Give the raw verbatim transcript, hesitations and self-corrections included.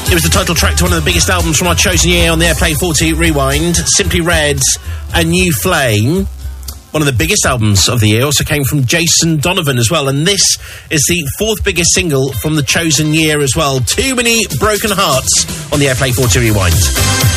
It was the title track to one of the biggest albums from our chosen year on the Airplay forty Rewind. Simply Red, A New Flame. One of the biggest albums of the year also came from Jason Donovan as well, and this is the fourth biggest single from the chosen year as well. Too Many Broken Hearts on the Airplay forty Rewind.